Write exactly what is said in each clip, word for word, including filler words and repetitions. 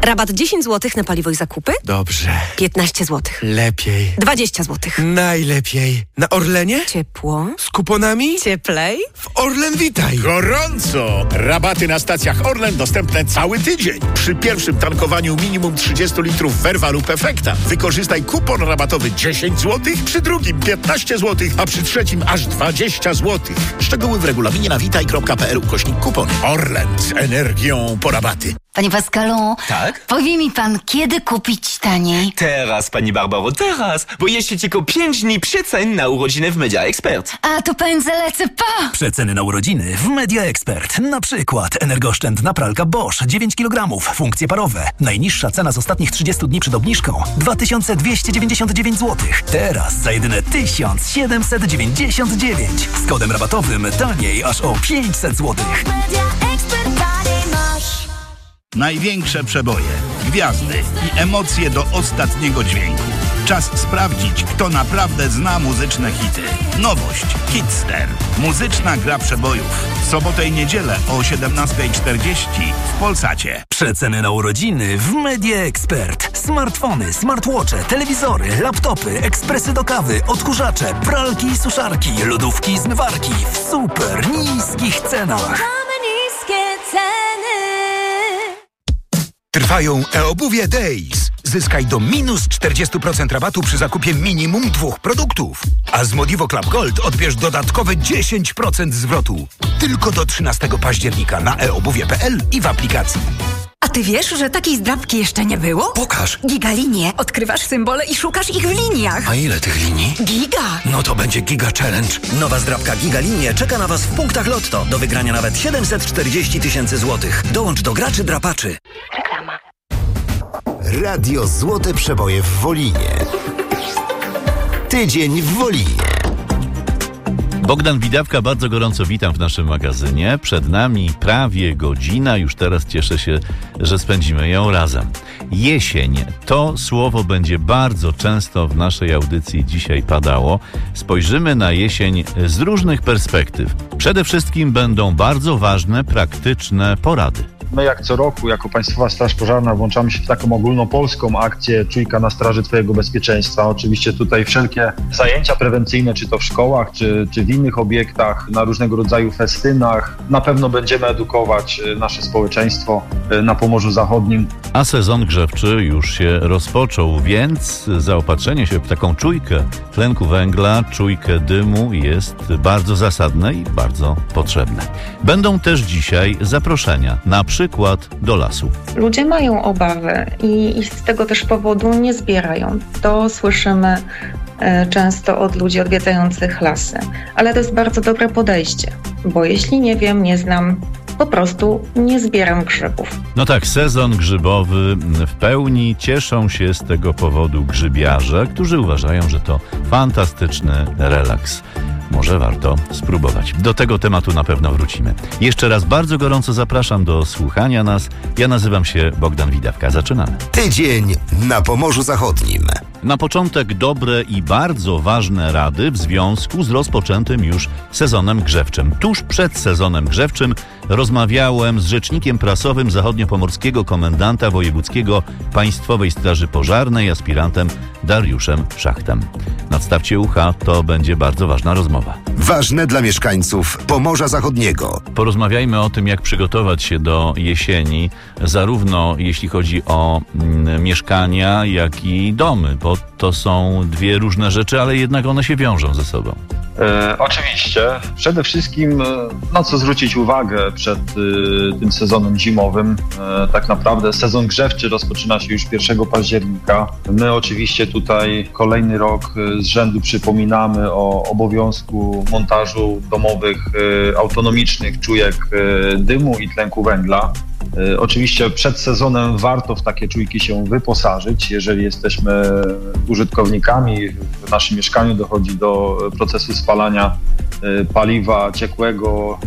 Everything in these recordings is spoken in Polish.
Rabat dziesięć złotych na paliwo i zakupy? Dobrze. piętnaście złotych. Lepiej. dwadzieścia złotych. Najlepiej. Na Orlenie? Ciepło. Z kuponami? Cieplej. W Orlen Witaj. Gorąco! Rabaty na stacjach Orlen dostępne cały tydzień. Przy pierwszym tankowaniu minimum trzydzieści litrów Verva lub Efekta wykorzystaj kupon rabatowy dziesięć złotych, przy drugim piętnaście złotych, a przy trzecim aż dwadzieścia złotych. Szczegóły w regulaminie na witaj kropka p l ukośnik kupon. Orlen z energią po rabaty. Panie Pascalu, tak? Powie mi pan, kiedy kupić taniej? Teraz, pani Barbaro, teraz! Bo jeszcze tylko pięć dni przecen na urodziny w Media Expert. A to pędzę lecę, pa! Przeceny na urodziny w Media Expert. Na przykład energooszczędna pralka Bosch dziewięć kilogramów, funkcje parowe. Najniższa cena z ostatnich trzydziestu dni przed obniżką dwa tysiące dwieście dziewięćdziesiąt dziewięć złotych. Teraz za jedyne tysiąc siedemset dziewięćdziesiąt dziewięć. Z kodem rabatowym taniej aż o pięćset złotych. Największe przeboje, gwiazdy i emocje do ostatniego dźwięku. Czas sprawdzić, kto naprawdę zna muzyczne hity. Nowość Hitster. Muzyczna gra przebojów. W sobotę i niedzielę o siedemnasta czterdzieści w Polsacie. Przeceny na urodziny w Media Expert. Smartfony, smartwatche, telewizory, laptopy, ekspresy do kawy, odkurzacze, pralki i suszarki, lodówki i zmywarki w super niskich cenach. Trwają e-obuwie Days. Zyskaj do minus czterdzieści procent rabatu przy zakupie minimum dwóch produktów. A z Modivo Club Gold odbierz dodatkowe dziesięć procent zwrotu. Tylko do trzynastego października na e obuwie kropka p l i w aplikacji. A ty wiesz, że takiej zdrabki jeszcze nie było? Pokaż. Gigalinie. Odkrywasz symbole i szukasz ich w liniach. A ile tych linii? Giga. No to będzie Giga Challenge. Nowa zdrabka Gigalinie czeka na Was w punktach Lotto. Do wygrania nawet siedemset czterdzieści tysięcy złotych. Dołącz do graczy drapaczy. Reklama. Radio Złote Przeboje w Wolinie. Tydzień w Wolinie. Bogdan Widawka, bardzo gorąco witam w naszym magazynie. Przed nami prawie godzina, już teraz cieszę się, że spędzimy ją razem. Jesień, to słowo będzie bardzo często w naszej audycji dzisiaj padało. Spojrzymy na jesień z różnych perspektyw. Przede wszystkim będą bardzo ważne, praktyczne porady. My jak co roku, jako Państwowa Straż Pożarna włączamy się w taką ogólnopolską akcję Czujka na straży Twojego bezpieczeństwa. Oczywiście tutaj wszelkie zajęcia prewencyjne, czy to w szkołach, czy, czy w innych obiektach, na różnego rodzaju festynach. Na pewno będziemy edukować nasze społeczeństwo na Pomorzu Zachodnim. A sezon grzewczy już się rozpoczął, więc zaopatrzenie się w taką czujkę tlenku węgla, czujkę dymu jest bardzo zasadne i bardzo potrzebne. Będą też dzisiaj zaproszenia na przykład do lasu. Ludzie mają obawy i, i z tego też powodu nie zbierają. To słyszymy e, często od ludzi odwiedzających lasy. Ale to jest bardzo dobre podejście, bo jeśli nie wiem, nie znam, po prostu nie zbieram grzybów. No tak, sezon grzybowy w pełni. Cieszą się z tego powodu grzybiarze, którzy uważają, że to fantastyczny relaks. Może warto spróbować. Do tego tematu na pewno wrócimy. Jeszcze raz bardzo gorąco zapraszam do słuchania nas. Ja nazywam się Bogdan Widawka. Zaczynamy. Tydzień na Pomorzu Zachodnim. Na początek dobre i bardzo ważne rady w związku z rozpoczętym już sezonem grzewczym. Tuż przed sezonem grzewczym rozmawiałem z rzecznikiem prasowym zachodniopomorskiego komendanta wojewódzkiego Państwowej Straży Pożarnej, aspirantem Dariuszem Szachtem. Nadstawcie ucha, to będzie bardzo ważna rozmowa. Ważne dla mieszkańców Pomorza Zachodniego. Porozmawiajmy o tym, jak przygotować się do jesieni, zarówno jeśli chodzi o mm, mieszkania, jak i domy, bo to są dwie różne rzeczy, ale jednak one się wiążą ze sobą. E, oczywiście. Przede wszystkim na co zwrócić uwagę przed e, tym sezonem zimowym. E, tak naprawdę sezon grzewczy rozpoczyna się już pierwszego października. My oczywiście tutaj kolejny rok z rzędu przypominamy o obowiązku montażu domowych, e, autonomicznych czujek e, dymu i tlenku węgla. Oczywiście przed sezonem warto w takie czujki się wyposażyć. Jeżeli jesteśmy użytkownikami, w naszym mieszkaniu dochodzi do procesu spalania paliwa ciekłego,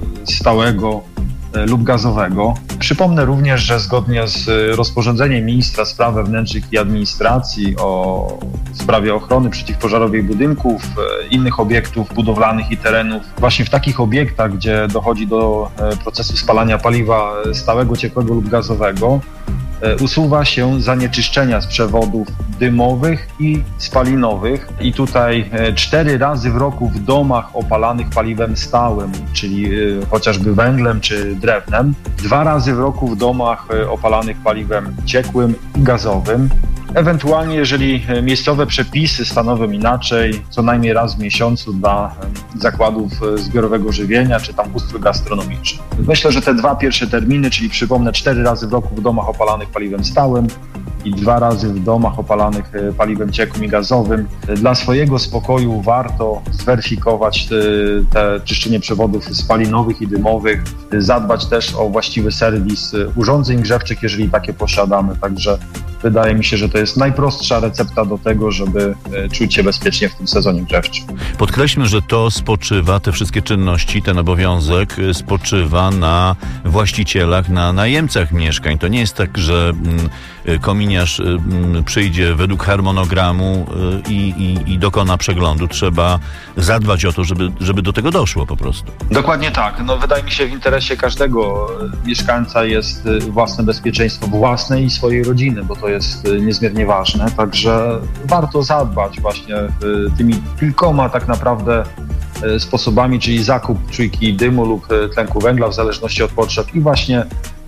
stałego lub gazowego. Przypomnę również, że zgodnie z rozporządzeniem Ministra Spraw Wewnętrznych i Administracji o sprawie ochrony przeciwpożarowej budynków, innych obiektów budowlanych i terenów, właśnie w takich obiektach, gdzie dochodzi do procesu spalania paliwa stałego, ciekłego lub gazowego, usuwa się zanieczyszczenia z przewodów dymowych i spalinowych i tutaj cztery razy w roku w domach opalanych paliwem stałym, czyli chociażby węglem czy drewnem, dwa razy w roku w domach opalanych paliwem ciekłym i gazowym. Ewentualnie, jeżeli miejscowe przepisy stanowią inaczej, co najmniej raz w miesiącu dla zakładów zbiorowego żywienia czy tam ustrój gastronomiczny. Myślę, że te dwa pierwsze terminy, czyli przypomnę cztery razy w roku w domach opalanych paliwem stałym i dwa razy w domach opalanych paliwem ciekłym i gazowym, dla swojego spokoju warto zweryfikować te czyszczenie przewodów spalinowych i dymowych, zadbać też o właściwy serwis urządzeń grzewczych, jeżeli takie posiadamy. Także wydaje mi się, że to jest najprostsza recepta do tego, żeby czuć się bezpiecznie w tym sezonie grzewczym. Podkreślmy, że to spoczywa, te wszystkie czynności, ten obowiązek spoczywa na właścicielach, na najemcach mieszkań. To nie jest tak, że kominiarz przyjdzie według harmonogramu i, i, i dokona przeglądu. Trzeba zadbać o to, żeby, żeby do tego doszło po prostu. Dokładnie tak. No, wydaje mi się, w interesie każdego mieszkańca jest własne bezpieczeństwo własnej i swojej rodziny, bo to jest niezmiernie ważne. Także warto zadbać właśnie tymi kilkoma tak naprawdę sposobami, czyli zakup czujki dymu lub tlenku węgla w zależności od potrzeb i właśnie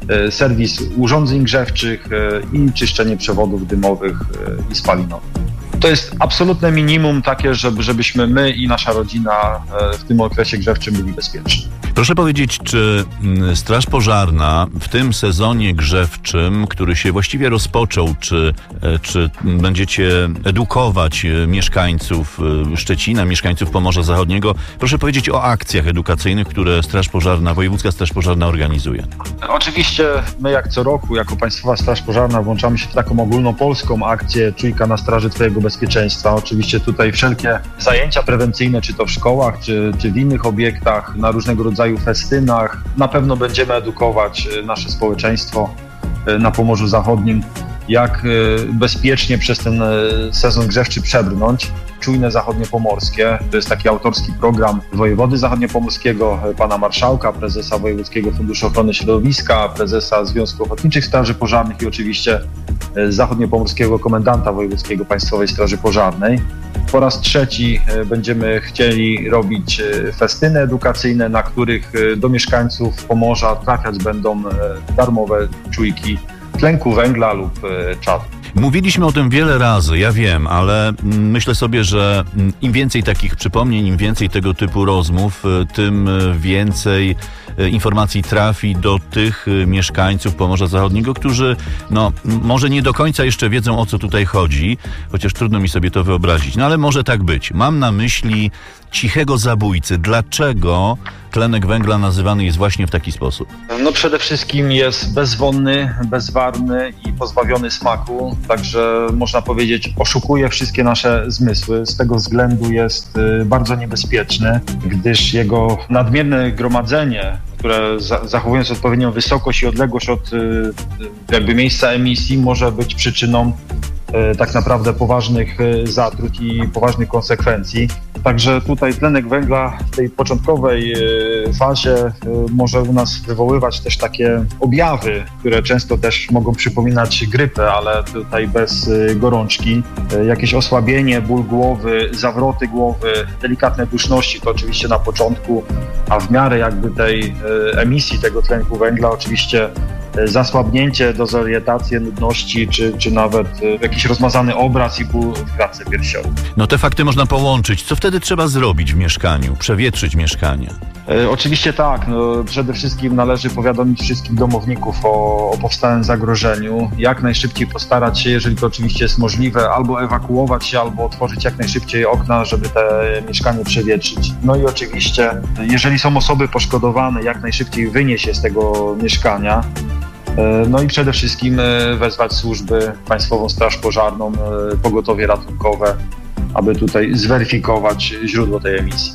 serwis urządzeń grzewczych i czyszczenie przewodów dymowych i spalinowych. To jest absolutne minimum takie, żeby, żebyśmy my i nasza rodzina w tym okresie grzewczym byli bezpieczni. Proszę powiedzieć, czy Straż Pożarna w tym sezonie grzewczym, który się właściwie rozpoczął, czy, czy będziecie edukować mieszkańców Szczecina, mieszkańców Pomorza Zachodniego? Proszę powiedzieć o akcjach edukacyjnych, które Straż Pożarna, Wojewódzka Straż Pożarna organizuje. Oczywiście my jak co roku, jako Państwowa Straż Pożarna włączamy się w taką ogólnopolską akcję Czujka na straży Twojego bezpieczeństwa. Oczywiście tutaj wszelkie zajęcia prewencyjne, czy to w szkołach, czy, czy w innych obiektach, na różnego rodzaju festynach. Na pewno będziemy edukować nasze społeczeństwo na Pomorzu Zachodnim, jak bezpiecznie przez ten sezon grzewczy przebrnąć. Czujne Zachodniopomorskie to jest taki autorski program wojewody zachodniopomorskiego, pana marszałka, prezesa Wojewódzkiego Funduszu Ochrony Środowiska, prezesa Związku Ochotniczych Straży Pożarnych i oczywiście zachodniopomorskiego komendanta wojewódzkiego Państwowej Straży Pożarnej. Po raz trzeci będziemy chcieli robić festyny edukacyjne, na których do mieszkańców Pomorza trafiać będą darmowe czujki tlenku węgla lub czadu. Mówiliśmy o tym wiele razy, ja wiem, ale myślę sobie, że im więcej takich przypomnień, im więcej tego typu rozmów, tym więcej informacji trafi do tych mieszkańców Pomorza Zachodniego, którzy no może nie do końca jeszcze wiedzą, o co tutaj chodzi, chociaż trudno mi sobie to wyobrazić, no ale może tak być. Mam na myśli cichego zabójcy. Dlaczego tlenek węgla nazywany jest właśnie w taki sposób? No przede wszystkim jest bezwonny, bezwarny i pozbawiony smaku, także można powiedzieć oszukuje wszystkie nasze zmysły. Z tego względu jest bardzo niebezpieczny, gdyż jego nadmierne gromadzenie, które zachowując odpowiednią wysokość i odległość od jakby miejsca emisji, może być przyczyną tak naprawdę poważnych zatrut i poważnych konsekwencji. Także tutaj tlenek węgla w tej początkowej fazie może u nas wywoływać też takie objawy, które często też mogą przypominać grypę, ale tutaj bez gorączki. Jakieś osłabienie, ból głowy, zawroty głowy, delikatne duszności to oczywiście na początku, a w miarę jakby tej emisji tego tlenku węgla oczywiście zasłabnięcie, dezorientację, nudności, czy, czy nawet jakiś rozmazany obraz i ból w klatce piersiowej. No te fakty można połączyć. Co wtedy trzeba zrobić w mieszkaniu? Przewietrzyć mieszkanie? E, oczywiście tak. No, przede wszystkim należy powiadomić wszystkich domowników o, o powstałym zagrożeniu. Jak najszybciej postarać się, jeżeli to oczywiście jest możliwe, albo ewakuować się, albo otworzyć jak najszybciej okna, żeby te mieszkanie przewietrzyć. No i oczywiście, jeżeli są osoby poszkodowane, jak najszybciej wynieść je z tego mieszkania. No i przede wszystkim wezwać służby, Państwową Straż Pożarną, pogotowie ratunkowe, aby tutaj zweryfikować źródło tej emisji.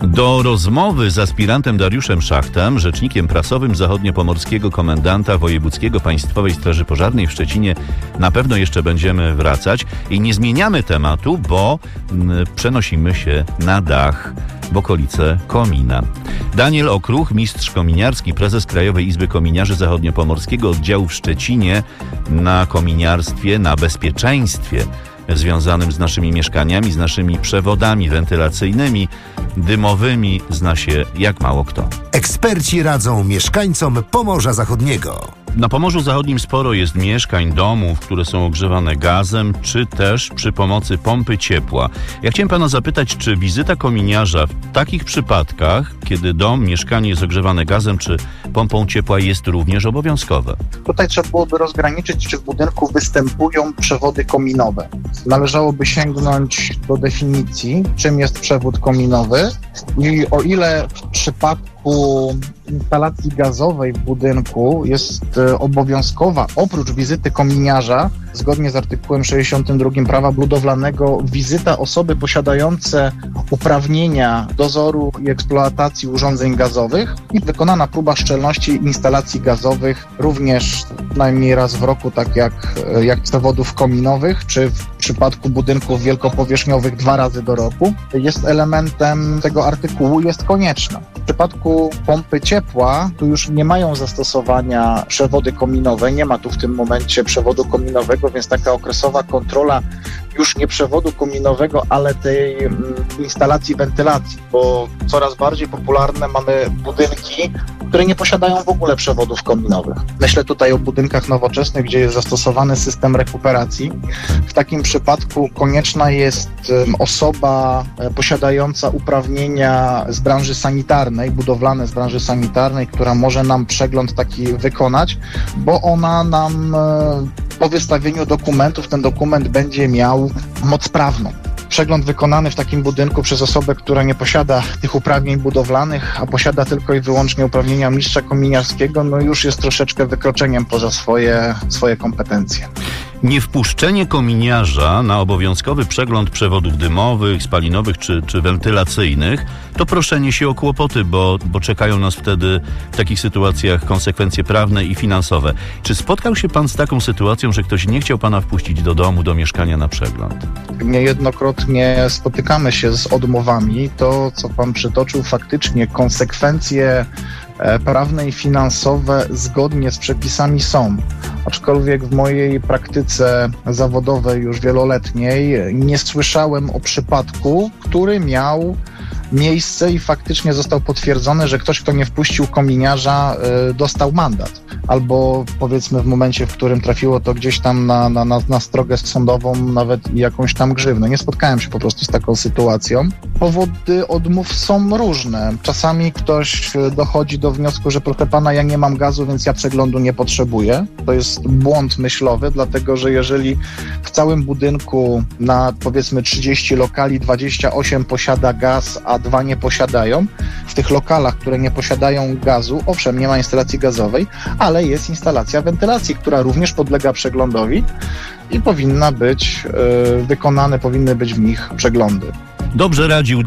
Do rozmowy z aspirantem Dariuszem Szachtem, rzecznikiem prasowym zachodniopomorskiego komendanta wojewódzkiego Państwowej Straży Pożarnej w Szczecinie, na pewno jeszcze będziemy wracać i nie zmieniamy tematu, bo m, przenosimy się na dach w okolice komina. Daniel Okruch, mistrz kominiarski, prezes Krajowej Izby Kominiarzy Zachodniopomorskiego oddziału w Szczecinie, na kominiarstwie, na bezpieczeństwie związanym z naszymi mieszkaniami, z naszymi przewodami wentylacyjnymi, dymowymi zna się jak mało kto. Eksperci radzą mieszkańcom Pomorza Zachodniego. Na Pomorzu Zachodnim sporo jest mieszkań, domów, które są ogrzewane gazem, czy też przy pomocy pompy ciepła. Ja chciałem pana zapytać, czy wizyta kominiarza w takich przypadkach, kiedy dom, mieszkanie jest ogrzewane gazem czy pompą ciepła, jest również obowiązkowe? Tutaj trzeba byłoby rozgraniczyć, czy w budynku występują przewody kominowe. Należałoby sięgnąć do definicji, czym jest przewód kominowy i o ile w przypadku instalacji gazowej w budynku jest obowiązkowa, oprócz wizyty kominiarza, zgodnie z artykułem sześćdziesiątym drugim prawa budowlanego, wizyta osoby posiadające uprawnienia dozoru i eksploatacji urządzeń gazowych i wykonana próba szczelności instalacji gazowych również najmniej raz w roku, tak jak, jak przewodów kominowych, czy w przypadku budynków wielkopowierzchniowych dwa razy do roku, jest elementem tego artykułu, jest konieczna. W przypadku pompy ciepła tu już nie mają zastosowania przewody kominowe, nie ma tu w tym momencie przewodu kominowego, więc taka okresowa kontrola już nie przewodu kominowego, ale tej instalacji wentylacji, bo coraz bardziej popularne mamy budynki, które nie posiadają w ogóle przewodów kominowych. Myślę tutaj o budynkach nowoczesnych, gdzie jest zastosowany system rekuperacji. W takim przypadku konieczna jest osoba posiadająca uprawnienia z branży sanitarnej, budowlane z branży sanitarnej, która może nam przegląd taki wykonać, bo ona nam po wystawieniu dokumentów, ten dokument będzie miał moc prawną. Przegląd wykonany w takim budynku przez osobę, która nie posiada tych uprawnień budowlanych, a posiada tylko i wyłącznie uprawnienia mistrza kominiarskiego, no już jest troszeczkę wykroczeniem poza swoje, swoje kompetencje. Niewpuszczenie kominiarza na obowiązkowy przegląd przewodów dymowych, spalinowych czy, czy wentylacyjnych to proszenie się o kłopoty, bo, bo czekają nas wtedy w takich sytuacjach konsekwencje prawne i finansowe. Czy spotkał się pan z taką sytuacją, że ktoś nie chciał pana wpuścić do domu, do mieszkania na przegląd? Niejednokrotnie spotykamy się z odmowami. To, co pan przytoczył, faktycznie konsekwencje prawne i finansowe zgodnie z przepisami są. Aczkolwiek w mojej praktyce zawodowej już wieloletniej nie słyszałem o przypadku, który miał miejsce i faktycznie został potwierdzony, że ktoś, kto nie wpuścił kominiarza, y, dostał mandat. Albo powiedzmy w momencie, w którym trafiło to gdzieś tam na, na, na, na strogę sądową, nawet i jakąś tam grzywnę. Nie spotkałem się po prostu z taką sytuacją. Powody odmów są różne. Czasami ktoś dochodzi do wniosku, że proszę pana, ja nie mam gazu, więc ja przeglądu nie potrzebuję. To jest błąd myślowy, dlatego że jeżeli w całym budynku na powiedzmy trzydzieści lokali dwadzieścia osiem posiada gaz, a dwa nie posiadają, w tych lokalach, które nie posiadają gazu, owszem, nie ma instalacji gazowej, ale jest instalacja wentylacji, która również podlega przeglądowi i powinna być yy, wykonane, powinny być w nich przeglądy. Dobrze radził